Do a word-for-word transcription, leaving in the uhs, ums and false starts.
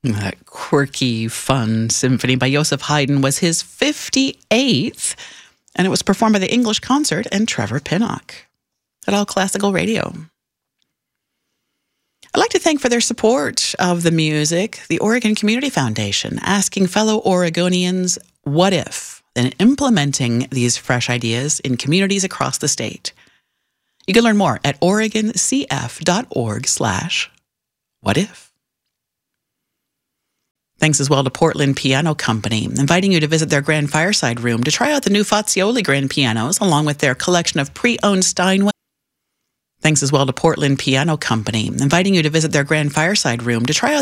That quirky, fun symphony by Joseph Haydn was his fifty-eighth, and it was performed by the English Concert and Trevor Pinnock at All Classical Radio. I'd like to thank for their support of the music the Oregon Community Foundation, asking fellow Oregonians, what if, then implementing these fresh ideas in communities across the state. You can learn more at oregoncf.org slash what if. Thanks as well to Portland Piano Company, inviting you to visit their Grand Fireside Room to try out the new Fazioli grand pianos, along with their collection of pre-owned Steinway. Thanks as well to Portland Piano Company, inviting you to visit their Grand Fireside Room to try out